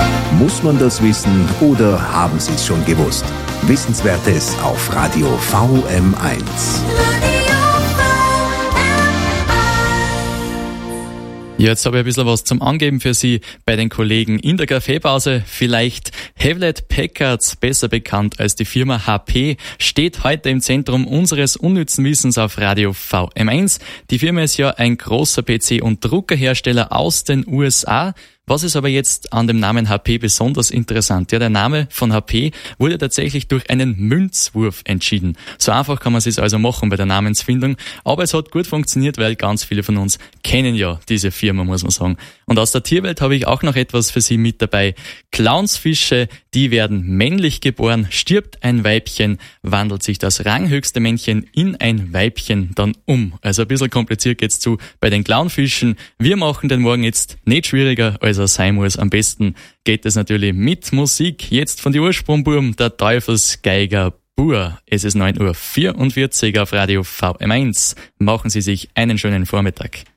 Muss man das wissen oder haben Sie es schon gewusst? Wissenswertes auf Radio VM1. Jetzt habe ich ein bisschen was zum Angeben für Sie bei den Kollegen in der Kaffeepause. Vielleicht Hewlett Packard, besser bekannt als die Firma HP, steht heute im Zentrum unseres unnützen Wissens auf Radio VM1. Die Firma ist ja ein großer PC- und Druckerhersteller aus den USA. Was ist aber jetzt an dem Namen HP besonders interessant? Ja, der Name von HP wurde tatsächlich durch einen Münzwurf entschieden. So einfach kann man es also machen bei der Namensfindung. Aber es hat gut funktioniert, weil ganz viele von uns kennen ja diese Firma, muss man sagen. Und aus der Tierwelt habe ich auch noch etwas für Sie mit dabei. Clownsfische, die werden männlich geboren. Stirbt ein Weibchen, wandelt sich das ranghöchste Männchen in ein Weibchen dann um. Also ein bisschen kompliziert geht's zu bei den Clownfischen. Wir machen den Morgen jetzt nicht schwieriger, als er sein muss. Am besten geht es natürlich mit Musik. Jetzt von die Ursprungburm, der Teufelsgeiger Bur. Es ist 9:44 Uhr auf Radio VM1. Machen Sie sich einen schönen Vormittag.